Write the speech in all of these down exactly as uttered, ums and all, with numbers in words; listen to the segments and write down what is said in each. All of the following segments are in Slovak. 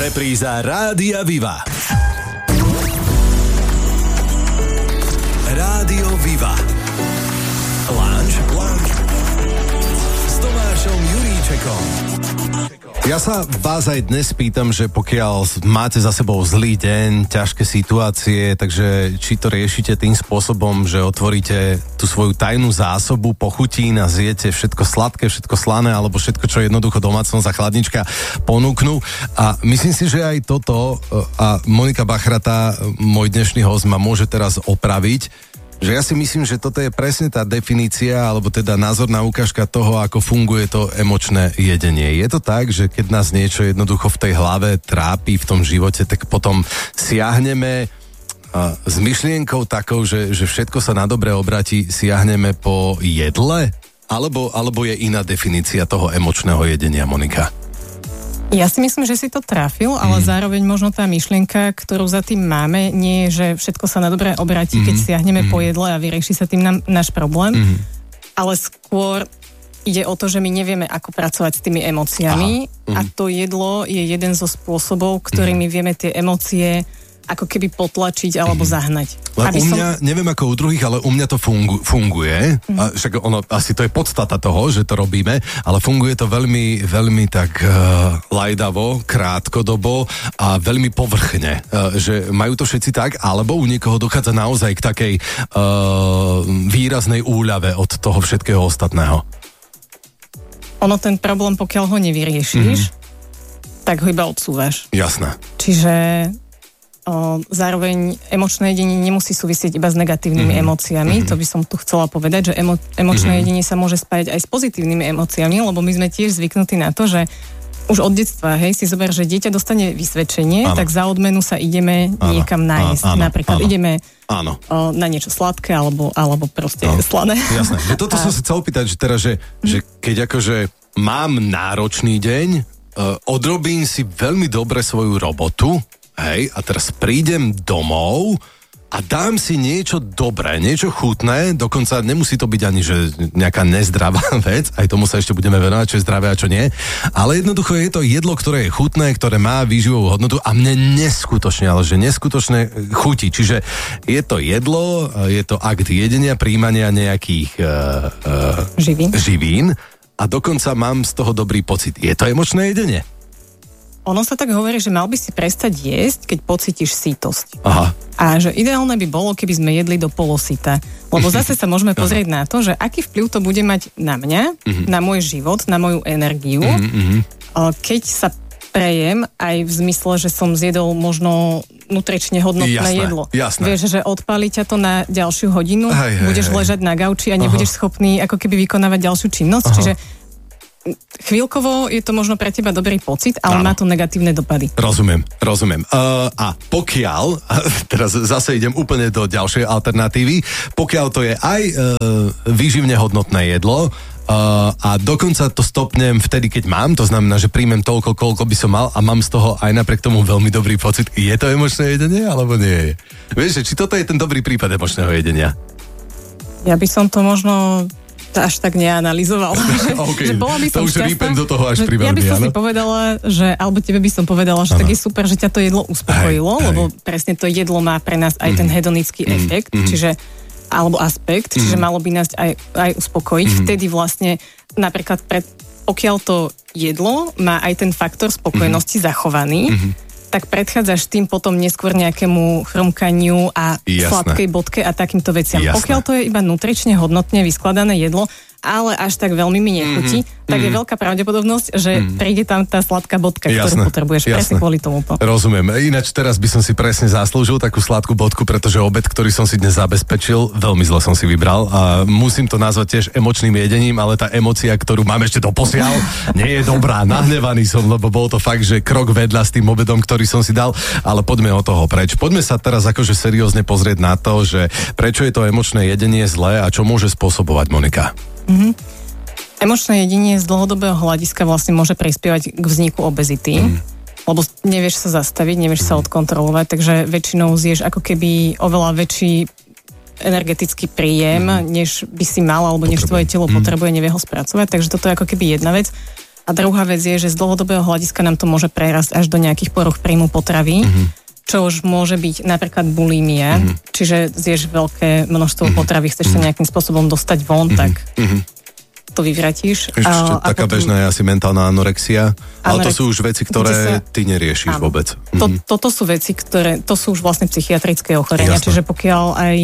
Repríza Rádia Viva. Rádio Viva. Lunch, lunch s Tomášom Juríčekom. Ja sa vás aj dnes pýtam, že pokiaľ máte za sebou zlý deň, ťažké situácie, takže či to riešite tým spôsobom, že otvoríte tú svoju tajnú zásobu pochutín a zjete všetko sladké, všetko slané, alebo všetko, čo jednoducho domácnosť a chladnička ponúknú. A myslím si, že aj toto, a Monika Bachratá, môj dnešný host, ma môže teraz opraviť, že ja si myslím, že toto je presne tá definícia, alebo teda názorná ukážka toho, ako funguje to emočné jedenie. Je to tak, že keď nás niečo jednoducho v tej hlave trápi v tom živote, tak potom siahneme a, s myšlienkou takou, že, že všetko sa na dobre obratí, siahneme po jedle? Alebo, alebo je iná definícia toho emočného jedenia, Monika? Ja si myslím, že si to trafil, ale mm. zároveň možno tá myšlienka, ktorú za tým máme, nie je, že všetko sa na dobre obratí, mm. keď siahneme mm. po jedle a vyrieši sa tým nám, náš problém, mm. ale skôr ide o to, že my nevieme, ako pracovať s tými emóciami. Mm. A to jedlo je jeden zo spôsobov, ktorými mm. vieme tie emócie ako keby potlačiť alebo mm. zahnať. Ale Aby u mňa, som... neviem ako u druhých, ale u mňa to fungu, funguje. Mm. A však ono, asi to je podstata toho, že to robíme, ale funguje to veľmi, veľmi tak uh, lajdavo, krátkodobo a veľmi povrchne. Uh, že majú to všetci tak, alebo u niekoho dochádza naozaj k takej uh, výraznej úľave od toho všetkého ostatného. Ono ten problém, pokiaľ ho nevyriešiš, mm. tak ho iba odsúvaš. Jasné. Čiže O, zároveň emočné jedenie nemusí súvisieť iba s negatívnymi mm-hmm. emóciami, mm-hmm. to by som tu chcela povedať, že emo, emočné mm-hmm. jedenie sa môže spájať aj s pozitívnymi emóciami, lebo my sme tiež zvyknutí na to, že už od detstva, hej, si zober, že dieťa dostane vysvedčenie, áno. tak za odmenu sa ideme áno. niekam nájsť. Áno. Napríklad áno. ideme áno. O, na niečo sladké, alebo, alebo proste áno. slané. Jasné. Že toto A... som sa chcel opýtať, že teraz, že, mm. že keď akože mám náročný deň, uh, odrobím si veľmi dobre svoju robotu, hej, a teraz prídem domov a dám si niečo dobré, niečo chutné, dokonca nemusí to byť ani, že nejaká nezdravá vec, aj tomu sa ešte budeme venovať, čo je zdravé a čo nie, ale jednoducho je to jedlo, ktoré je chutné, ktoré má výživovú hodnotu a mne neskutočne, ale že neskutočne chutí, čiže je to jedlo, je to akt jedenia, príjmania nejakých uh, uh, živín. živín a dokonca mám z toho dobrý pocit. Je to emočné jedenie? Ono sa tak hovorí, že mal by si prestať jesť, keď pocítiš sýtosť. Aha. A že ideálne by bolo, keby sme jedli do polosyta. Lebo zase sa môžeme pozrieť na to, že aký vplyv to bude mať na mňa, uh-huh. na môj život, na moju energiu, uh-huh. keď sa prejem aj v zmysle, že som zjedol možno nutrične hodnotné jasné, jedlo. Jasné. Vieš, že odpálí ťa to na ďalšiu hodinu, hej, hej, budeš hej. ležať na gauči a nebudeš Aha. schopný ako keby vykonávať ďalšiu činnosť. Aha. Čiže chvíľkovo je to možno pre teba dobrý pocit, ale áno. má to negatívne dopady. Rozumiem, rozumiem. Uh, a pokiaľ, teraz zase idem úplne do ďalšej alternatívy, pokiaľ to je aj uh, výživne hodnotné jedlo, Uh, a dokonca to stopnem vtedy, keď mám, to znamená, že príjmem toľko, koľko by som mal a mám z toho aj napriek tomu veľmi dobrý pocit. Je to emočné jedenie, alebo nie je? Vieš, či toto je ten dobrý prípad emočného jedenia? Ja by som to možno až tak neanalizovala. Okay, že bola by som to už rýpem do toho až pri veľmi, ja by som áno? si povedala, že, alebo tebe by som povedala, že ano. Tak je super, že ťa to jedlo uspokojilo, hej, lebo hej. presne to jedlo má pre nás aj mm. ten hedonický mm. efekt, mm. čiže alebo aspekt, mm. čiže malo by nás aj, aj uspokojiť. Mm. Vtedy vlastne napríklad pred, pokiaľ to jedlo má aj ten faktor spokojnosti mm. zachovaný, mm. tak predchádzaš tým potom neskôr nejakému chrumkaniu a Jasné. sladkej bodke a takýmto veciam. Jasné. Pokiaľ to je iba nutrične hodnotne vyskladané jedlo, ale až tak veľmi mi nechutí, mm-hmm. tak je veľká pravdepodobnosť, že mm-hmm. príde tam tá sladká bodka, Jasné. ktorú potrebuješ Jasné. presne kvôli tomuto. Rozumiem. Ináč teraz by som si presne zaslúžil takú sladkú bodku, pretože obed, ktorý som si dnes zabezpečil, veľmi zle som si vybral a musím to nazvať tiež emočným jedením, ale tá emócia, ktorú mám ešte doposiaľ, nie je dobrá. Nahnevaný som, lebo bol to fakt, že krok vedľa s tým obedom, ktorý som si dal, ale poďme od toho preč. Poďme sa teraz akože seriózne pozrieť na to, že prečo je to emočné jedenie zlé a čo môže spôsobovať, Monika? Mm-hmm. Emočné jedenie z dlhodobého hľadiska vlastne môže prispievať k vzniku obezity, mm. lebo nevieš sa zastaviť, nevieš mm. sa odkontrolovať, takže väčšinou zješ ako keby oveľa väčší energetický príjem, mm. než by si mal, alebo než tvoje telo mm. potrebuje, nevie ho spracovať, takže toto je ako keby jedna vec. A druhá vec je, že z dlhodobého hľadiska nám to môže prerásť až do nejakých poruch príjmu potravy, mm-hmm. čo už môže byť napríklad bulímia, mm-hmm. čiže zješ veľké množstvo mm-hmm. potravy, chceš mm-hmm. sa nejakým spôsobom dostať von, mm-hmm. tak mm-hmm. to vyvratíš. Ešte a, a taká potom... bežná je asi mentálna anorexia, ale Anorek... to sú už veci, ktoré sa... ty neriešiš áno. vôbec. To, mm-hmm. Toto sú veci, ktoré, to sú už vlastne psychiatrické ochorenia, Jasne. Čiže pokiaľ aj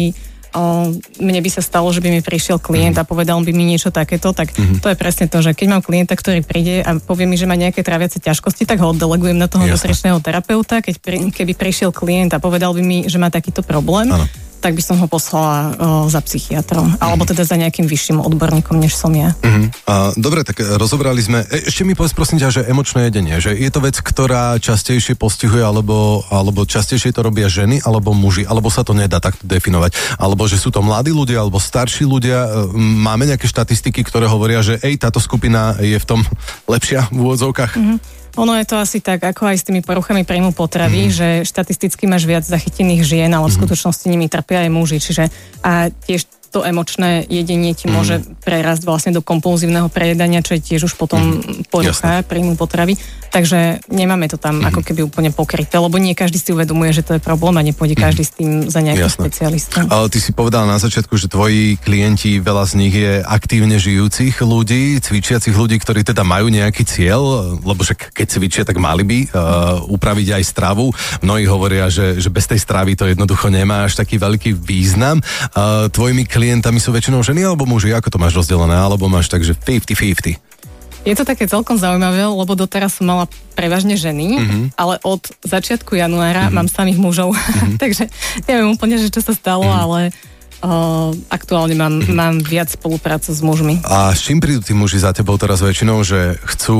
o, mne by sa stalo, že by mi prišiel klient mm-hmm. a povedal by mi niečo takéto, tak mm-hmm. to je presne to, že keď mám klienta, ktorý príde a povie mi, že má nejaké tráviace ťažkosti, tak ho oddelegujem na toho nutričného terapeuta. Keď pri, keby prišiel klient a povedal by mi, že má takýto problém, ano. Tak by som ho poslala o, za psychiatrom. Mm-hmm. Alebo teda za nejakým vyšším odborníkom, než som ja. Mm-hmm. A, dobre, tak rozobrali sme. E, ešte mi povedz prosím ťa, že emočné jedenie, že je to vec, ktorá častejšie postihuje, alebo, alebo častejšie to robia ženy, alebo muži, alebo sa to nedá takto definovať. Alebo že sú to mladí ľudia, alebo starší ľudia. Máme nejaké štatistiky, ktoré hovoria, že ej, táto skupina je v tom lepšia v úvodzovkách? Mm-hmm. Ono je to asi tak, ako aj s tými poruchami príjmu potravy, mm. že štatisticky máš viac zachytených žien, ale v skutočnosti nimi trpia aj muži. Čiže a tiež to emočné jedenie ti mm. môže prerásť vlastne do kompulzívneho prejedania, čo je tiež už potom mm. porucha príjmu potravy. Takže nemáme to tam mm. ako keby úplne pokryté, lebo nie každý si uvedomuje, že to je problém a nepôjde mm. každý s tým za nejakým špecialistom. Ale ty si povedal na začiatku, že tvoji klienti, veľa z nich je aktívne žijúcich ľudí, cvičiacich ľudí, ktorí teda majú nejaký cieľ, lebo že keď cvičia, tak mali by uh, upraviť aj stravu. Mnohí hovoria, že, že bez tej stravy to jednoducho nemá až taký veľký význam. Uh, tvojimi klientami sú väčšinou ženy alebo muži? Ako to máš rozdelené? Alebo máš tak, že päťdesiat päťdesiat? Je to také celkom zaujímavé, lebo doteraz som mala prevažne ženy, mm-hmm. ale od začiatku januára mm-hmm. mám samých mužov. Mm-hmm. Takže neviem úplne, že čo sa stalo, mm-hmm. ale uh, aktuálne mám, mm-hmm. mám viac spoluprácu s mužmi. A s čím prídu tí muži za tebou teraz väčšinou, že chcú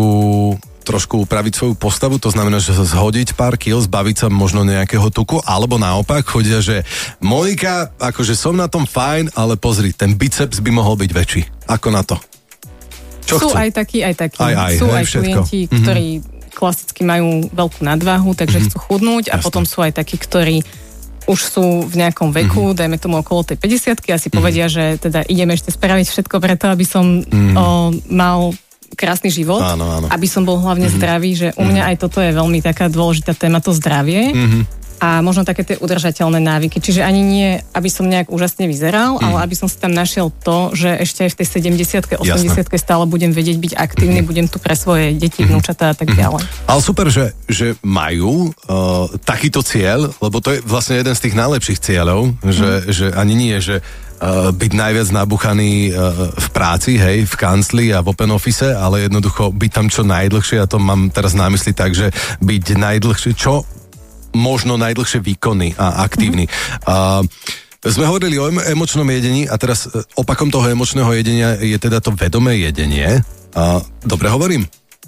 trošku upraviť svoju postavu, to znamená, že zhodiť pár kil, zbaviť sa možno nejakého tuku, alebo naopak chodia, že Monika, akože som na tom fajn, ale pozri, ten biceps by mohol byť väčší. Ako na to? Čo sú chcú? aj takí, aj takí. Aj, aj, sú hej, aj všetko. klienti, mm-hmm. ktorí klasicky majú veľkú nadváhu, takže mm-hmm. chcú chudnúť a Jasne. Potom sú aj takí, ktorí už sú v nejakom veku, mm-hmm. dajme tomu okolo tej päťdesiatky a si mm-hmm. povedia, že teda ideme ešte spraviť všetko preto, aby som mm-hmm. o, mal krásny život, áno, áno. aby som bol hlavne mm-hmm. zdravý, že u mňa mm-hmm. aj toto je veľmi taká dôležitá téma, to zdravie. Mm-hmm. A možno také tie udržateľné návyky. Čiže ani nie, aby som nejak úžasne vyzeral, mm. ale aby som si tam našiel to, že ešte aj v tej sedemdesiatke, osemdesiatke stále budem vedieť byť aktívny, mm. budem tu pre svoje deti, mm. vnúčatá a tak mm. ďalej. Ale super, že, že majú uh, takýto cieľ, lebo to je vlastne jeden z tých najlepších cieľov, že, mm. že ani nie, že Uh, byť najviac nabuchaný uh, v práci, hej, v kancli a v open office, ale jednoducho byť tam čo najdlhšie, a to mám teraz na mysli tak, že byť najdlhšie, čo možno najdlhšie výkonný a aktívny. Mm-hmm. Uh, sme hovorili o emočnom jedení a teraz opakom toho emočného jedenia je teda to vedomé jedenie. Uh, dobre hovorím?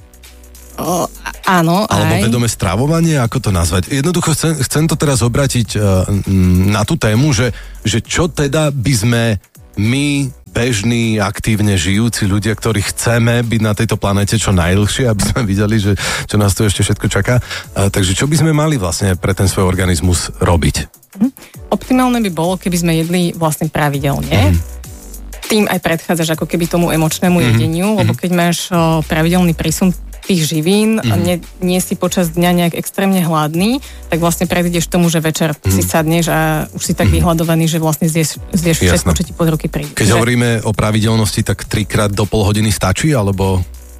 O, áno, Alebo aj. vedomé stravovanie, ako to nazvať? Jednoducho chcem, chcem to teraz obratiť uh, na tú tému, že, že čo teda by sme my, bežní, aktívne žijúci ľudia, ktorí chceme byť na tejto planete čo najdlhšie, aby sme videli, že čo nás tu ešte všetko čaká. Uh, takže čo by sme mali vlastne pre ten svoj organizmus robiť? Hm. Optimálne by bolo, keby sme jedli vlastne pravidelne. Mm. Tým aj predchádzaš ako keby tomu emočnému mm. jedeniu, lebo keď máš o, pravidelný prísun tých živín, mm. nie, nie si počas dňa nejak extrémne hladný, tak vlastne prejdeš tomu, že večer mm. si sadneš a už si tak mm. vyhľadovaný, že vlastne zješ, zješ všetko, čo ti pod ruky príde. Keď že... hovoríme o pravidelnosti, tak trikrát do pol hodiny stačí, alebo...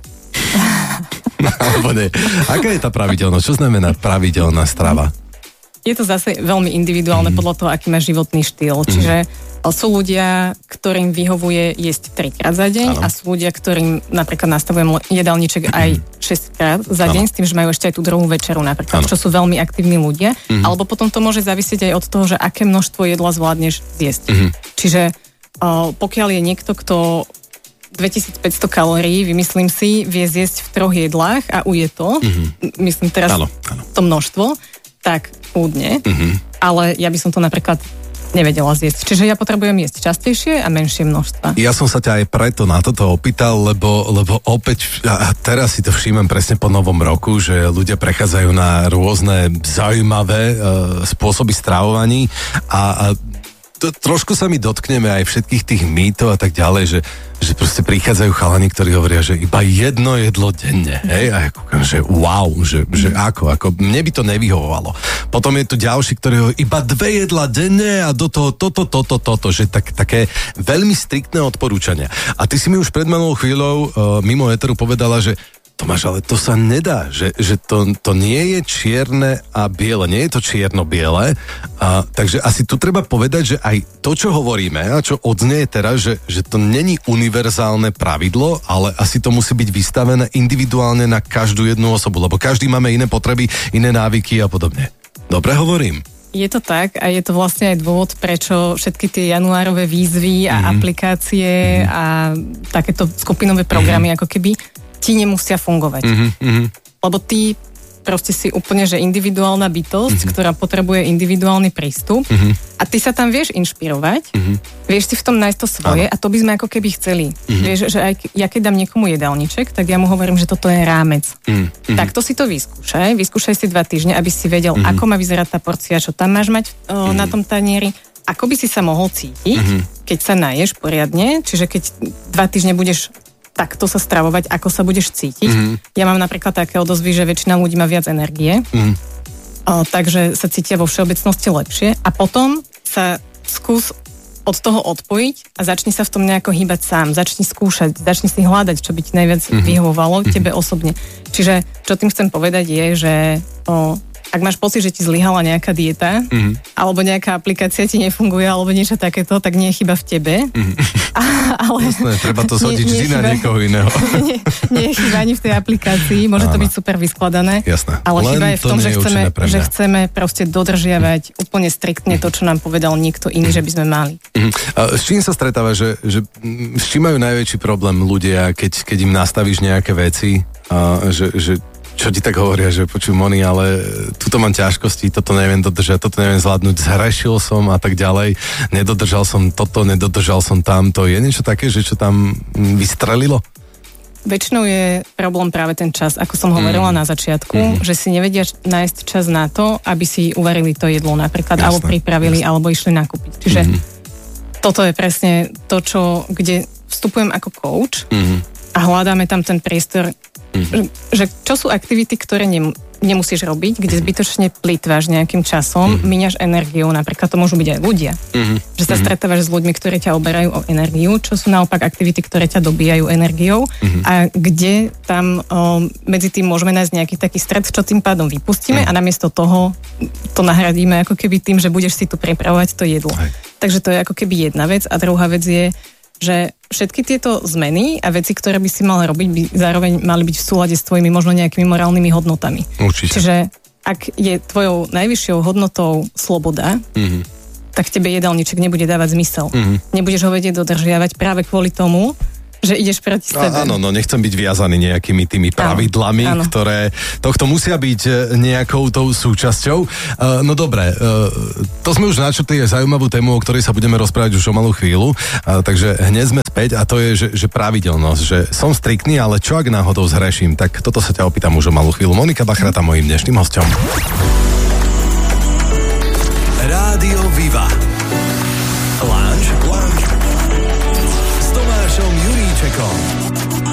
alebo nie. Aká je tá pravidelnosť? Čo znamená pravidelná strava? Je to zase veľmi individuálne mm. podľa toho, aký má životný štýl. Mm. Čiže sú ľudia, ktorým vyhovuje jesť trikrát za deň, ano. A sú ľudia, ktorým napríklad nastavujem jedálniček aj šesťkrát za deň, ano. S tým, že majú ešte aj tú druhú večeru napríklad, ano. Čo sú veľmi aktívni ľudia. Mm-hmm. Alebo potom to môže závisieť aj od toho, že aké množstvo jedla zvládneš zjesť. Mm-hmm. Čiže o, pokiaľ je niekto, kto dvetisícpäťsto kalórií, vymyslím si, vie zjesť v troch jedlách a uje to, mm-hmm. myslím teraz ano. Ano. To množstvo, tak kľudne, mm-hmm. ale ja by som to napríklad nevedela zjesť. Čiže ja potrebujem jesť častejšie a menšie množstva. Ja som sa ťa aj preto na toto opýtal, lebo, lebo opäť, a teraz si to všímam presne po novom roku, že ľudia prechádzajú na rôzne zaujímavé uh, spôsoby stravovaní a, a to, trošku sa mi dotkneme aj všetkých tých mýtov a tak ďalej, že, že proste prichádzajú chalani, ktorí hovoria, že iba jedno jedlo denne, hej, a ja kúkam, že wow, že, že ako, ako, mne by to nevyhovovalo. Potom je tu ďalší, ktorý hovorí, iba dve jedla denne a do toho toto, toto, toto, že tak, také veľmi striktné odporúčania. A ty si mi už pred malou chvíľou uh, mimo éteru povedala, že Tomáš, ale to sa nedá, že, že to, to nie je čierne a biele, nie je to čierno-biele, a, takže asi tu treba povedať, že aj to, čo hovoríme a čo odznie teraz, že, že to není univerzálne pravidlo, ale asi to musí byť vystavené individuálne na každú jednu osobu, lebo každý máme iné potreby, iné návyky a podobne. Dobre hovorím? Je to tak a je to vlastne aj dôvod, prečo všetky tie januárové výzvy a mm-hmm. aplikácie mm-hmm. a takéto skupinové programy mm-hmm. ako keby ti nemusia fungovať. Mm-hmm. Lebo ty proste si úplne, že individuálna bytosť, mm-hmm. ktorá potrebuje individuálny prístup mm-hmm. a ty sa tam vieš inšpirovať, mm-hmm. vieš si v tom nájsť to svoje. Áno. A to by sme ako keby chceli. Mm-hmm. Vieš, že aj ja keď dám niekomu jedálniček, tak ja mu hovorím, že toto je rámec. Mm-hmm. Tak to si to vyskúšaj. Vyskúšaj si dva týždne, aby si vedel, mm-hmm. ako má vyzerať tá porcia, čo tam máš mať o, mm-hmm. na tom tanieri, ako by si sa mohol cítiť, mm-hmm. keď sa naješ poriadne, čiže keď dva týždne budeš takto sa stravovať, ako sa budeš cítiť. Mm-hmm. Ja mám napríklad také odozvy, že väčšina ľudí má viac energie, mm. o, takže sa cítia vo všeobecnosti lepšie a potom sa skús od toho odpojiť a začni sa v tom nejako hýbať sám, začni skúšať, začni si hľadať, čo by ti najviac mm-hmm. vyhovovalo mm-hmm. tebe osobne. Čiže čo tým chcem povedať je, že o, ak máš pocit, že ti zlyhala nejaká dieta, mm-hmm. alebo nejaká aplikácia ti nefunguje, alebo niečo takéto, tak nie je chyba v tebe. Mm-hmm. A, ale... Jasné, treba to sodiť vždy na niekoho iného. nie, nie je chyba ani v tej aplikácii, môže Áno. to byť super vyskladané. Jasné. Ale Len chyba je v tom, že chceme, že chceme proste dodržiavať mm-hmm. úplne striktne to, čo nám povedal niekto iný, mm-hmm. že by sme mali. Mm-hmm. A s čím sa stretáva, že, že s čím majú najväčší problém ľudia, keď, keď im nastavíš nejaké veci, a že, že čo ti tak hovoria, že počuj Moni, ale tuto mám ťažkosti, toto neviem dodržať, toto neviem zvládnuť, zhrešil som a tak ďalej, nedodržal som toto, nedodržal som tamto. Je niečo také, že čo tam vystrelilo? Väčšinou je problém práve ten čas, ako som hovorila mm. na začiatku, mm. že si nevedia nájsť čas na to, aby si uvarili to jedlo napríklad, jasné, alebo pripravili, jasné. alebo išli nakúpiť. Čiže mm. toto je presne to, čo, kde vstupujem ako coach mm. a hľadáme tam ten priestor. Mm-hmm. Že čo sú aktivity, ktoré nem, nemusíš robiť, kde zbytočne plýtvaš nejakým časom, mm-hmm. míňaš energiou, napríklad to môžu byť aj ľudia. Mm-hmm. Že sa stretávaš s ľuďmi, ktorí ťa oberajú o energiu, čo sú naopak aktivity, ktoré ťa dobíjajú energiou mm-hmm. a kde tam o, medzi tým môžeme nájsť nejaký taký stred, čo tým pádom vypustíme mm-hmm. a namiesto toho to nahradíme ako keby tým, že budeš si tu pripravovať to jedlo. Aj. Takže to je ako keby jedna vec a druhá vec je, že všetky tieto zmeny a veci, ktoré by si mal robiť, by zároveň mali byť v súlade s tvojimi možno nejakými morálnymi hodnotami. Určite. Čiže ak je tvojou najvyššou hodnotou sloboda, mm-hmm. tak tebe jedálniček nebude dávať zmysel. Mm-hmm. Nebudeš ho vedieť dodržiavať práve kvôli tomu, že ideš proti sebe. Áno, no nechcem byť viazaný nejakými tými pravidlami, áno, áno. ktoré tohto musia byť nejakou tou súčasťou. Uh, no dobre, uh, to sme už načrtli aj zaujímavú tému, o ktorej sa budeme rozprávať už o malú chvíľu, uh, takže hneď sme späť a to je, že, že pravidelnosť, že som striktný, ale čo ak náhodou zhreším, tak toto sa ťa opýtam už o malú chvíľu. Monika Bachrata, mojím dnešným hosťom. Rádio Viva. Lunch. Lunch. S Tomášom Juríčekom.